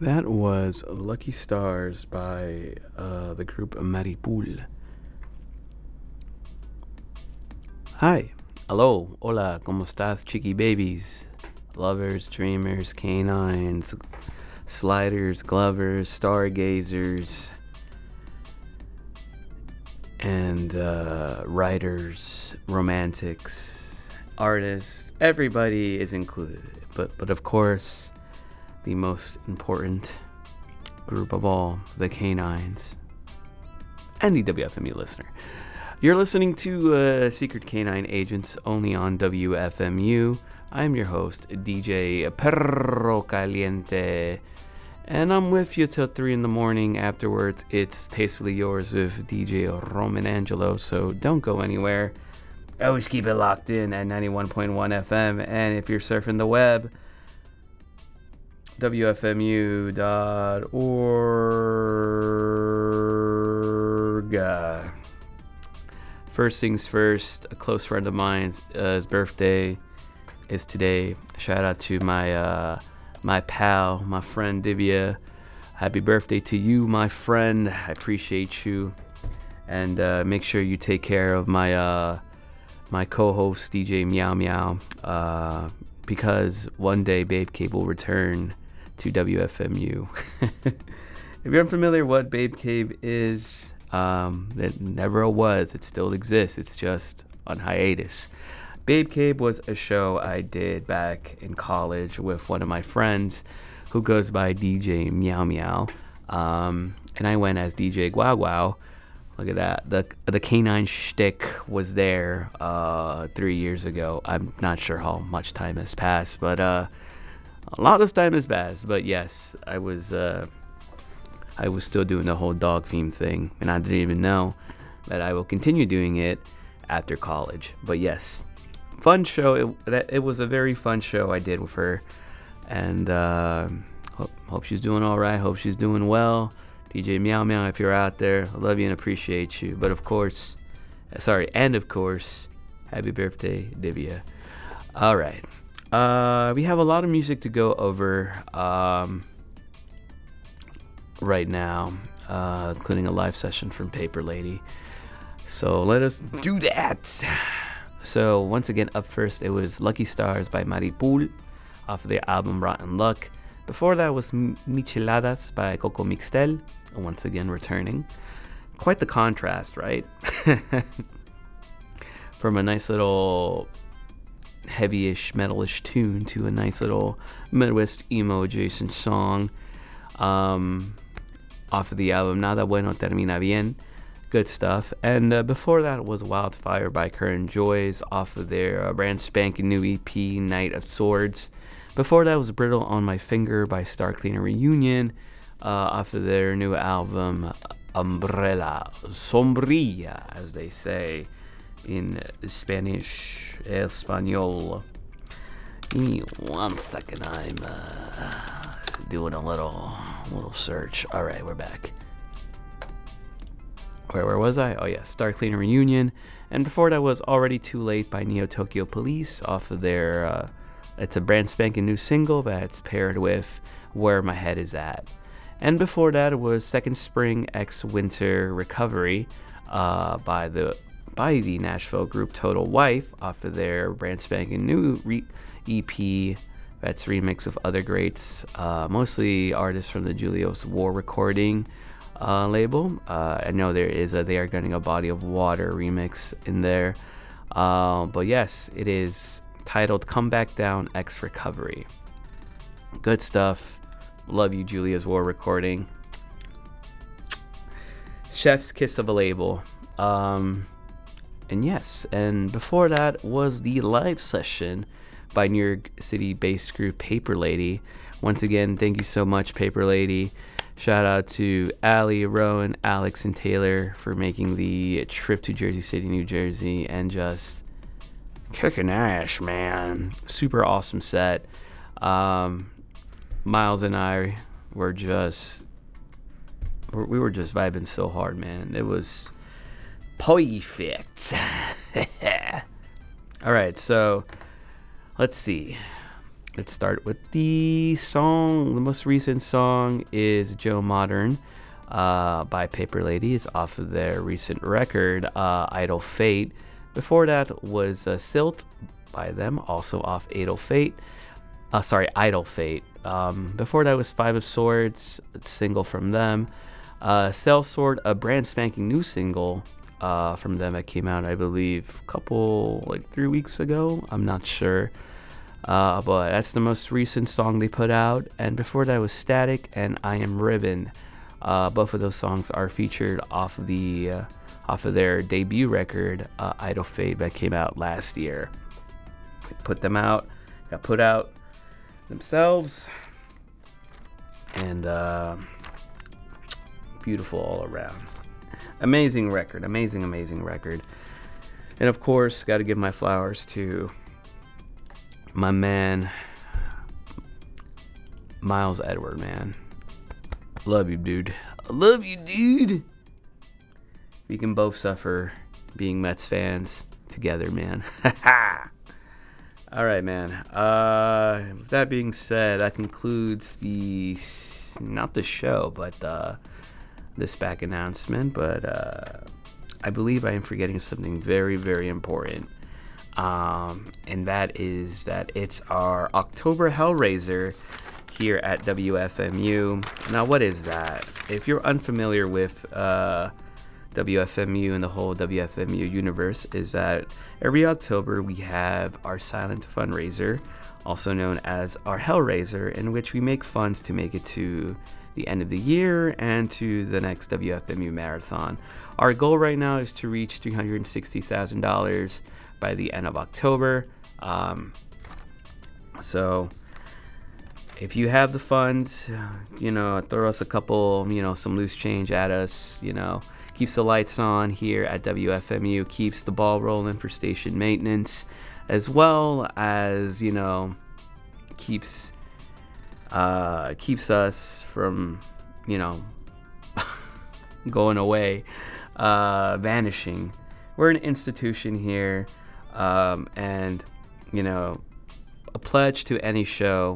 That was Lucky Stars by the group Maripul. Hi. Hello. Hola. ¿Cómo estás, chicky babies? Lovers, dreamers, canines, sliders, glovers, stargazers, and writers, romantics, artists. Everybody is included. But of course, the most important group of all, the canines, and the WFMU listener. You're listening to Secret Canine Agents only on WFMU. I'm your host, DJ Perro Caliente, and I'm with you till 3 in the morning. Afterwards, it's Tastefully Yours with DJ Roman Angelo, so don't go anywhere. Always keep it locked in at 91.1 FM, and if you're surfing the web, WFMU.org. First things first, a close friend of mine's birthday is today. Shout out to my pal, my friend Divya. Happy birthday to you, my friend. I appreciate you. And make sure you take care of my my co-host DJ Meow Meow, because one day Babe Cave will return to WFMU. If you're unfamiliar what Babe Cave is, it never was. It still exists. It's just on hiatus. Babe Cave was a show I did back in college with one of my friends who goes by DJ Meow Meow. And I went as DJ Guau Guau. Look at that. The canine shtick was there 3 years ago. I'm not sure how much time has passed, but a lot of time has passed. But yes, I was still doing the whole dog theme thing, and I didn't even know that I will continue doing it after college. But yes, fun show. It was a very fun show I did with her, and hope she's doing all right. Hope she's doing well. DJ Meow Meow, if you're out there, I love you and appreciate you. But of course, happy birthday, Divya. All right. We have a lot of music to go over right now, including a live session from Paper Lady. So let us do that. So once again, up first, it was Lucky Stars by Maripul off of their album Rotten Luck. Before that was Micheladas by Coco Mixtel, once again returning. Quite the contrast, right? From a nice little heavy-ish, metal-ish tune to a nice little Midwest emo adjacent song off of the album Nada Bueno Termina Bien. Good stuff. And before that was Wildfire by Current Joys off of their brand spanking new EP Night of Swords. Before that was Brittle on My Finger by Star Cleaner Reunion off of their new album Umbrella Sombrilla, as they say in Spanish, Espanol. Give me 1 second, I'm doing a little search. All right, we're back. Where was I? Oh yeah, Star Cleaner Reunion. And before that was Already Too Late by Neo Tokyo Police off of their it's a brand spanking new single that's paired with Where My Head Is At. And before that was Second Spring X Winter Recovery by the Nashville group Total Wife off of their brand spanking new EP that's remix of other greats, mostly artists from the Julius War recording label. I know there is They Are Getting a Body of Water remix in there. But yes, it is titled Come Back Down X Recovery. Good stuff. Love you, Julia's War recording. Chef's Kiss of a label. And yes, and before that was the live session by New York City based group Paper Lady. Once again, thank you so much, Paper Lady. Shout out to Allie, Rowan, Alex, and Taylor for making the trip to Jersey City, New Jersey, and just kicking ass, man. Super awesome set. Miles and I were just vibing so hard, man. It was perfect. All right, so let's see. let's start with the song. The most recent song is Joe Modern by Paper Lady. It's off of their recent record, Idle Fate. Before that was Silt by them, also off Idle Fate. Idle Fate. Before that was Five of Swords, a single from them. Cell Sword, a brand spanking new single from them that came out, I believe, a couple, 3 weeks ago. I'm not sure. But that's the most recent song they put out. And before that was Static and I Am Ribbon. Both of those songs are featured off of their debut record, Idle Fate, that came out last year. Got put out themselves, and beautiful all around. Amazing record. And of course, got to give my flowers to my man Miles Edward, man. Love you, dude. We can both suffer being Mets fans together, man. All right, man. With that being said, that concludes not the show, but the SPAC announcement. But I believe I am forgetting something very, very important. And that is that it's our October Hellraiser here at WFMU. Now, what is that? If you're unfamiliar with WFMU and the whole WFMU universe, is that every October we have our silent fundraiser, also known as our Hellraiser, in which we make funds to make it to the end of the year and to the next WFMU marathon. Our goal right now is to reach $360,000 by the end of October. So if you have the funds, throw us a couple, some loose change at us, keeps the lights on here at WFMU, keeps the ball rolling for station maintenance, as well as, keeps us from, going away, vanishing. We're an institution here, and, a pledge to any show,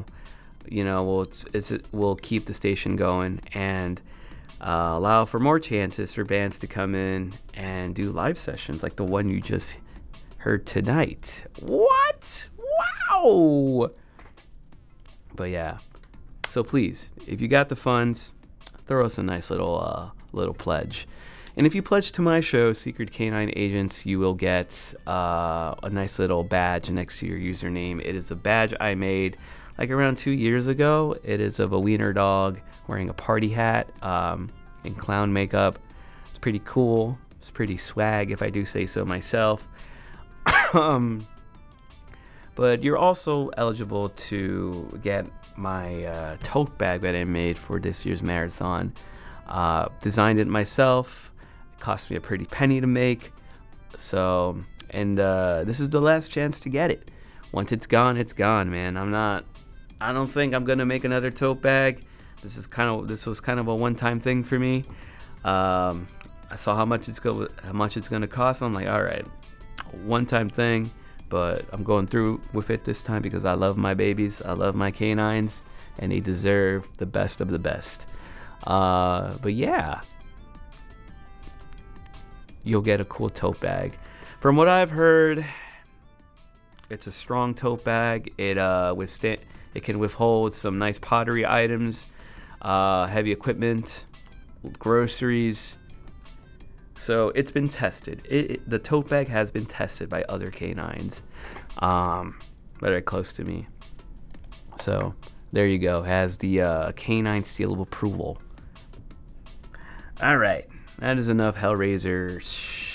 will keep the station going and allow for more chances for bands to come in and do live sessions like the one you just heard tonight. What? Wow! But yeah, so please, if you got the funds, throw us a nice little pledge. And if you pledge to my show, Secret Canine Agents, you will get a nice little badge next to your username. It is a badge I made around 2 years ago. It is of a wiener dog wearing a party hat and clown makeup. It's pretty cool. It's pretty swag, if I do say so myself. But you're also eligible to get my tote bag that I made for this year's marathon. Designed it myself. It cost me a pretty penny to make. So, and this is the last chance to get it. Once it's gone, man. I don't think I'm gonna make another tote bag. This was kind of a one-time thing for me. I saw how much it's gonna cost. I'm like, all right, one-time thing, but I'm going through with it this time because I love my babies, I love my canines, and they deserve the best of the best. But yeah, you'll get a cool tote bag. From what I've heard, it's a strong tote bag. It can withhold some nice pottery items, heavy equipment, groceries. So it's been tested. The tote bag has been tested by other canines that are close to me. So there you go. Has the canine seal of approval. All right. That is enough Hellraiser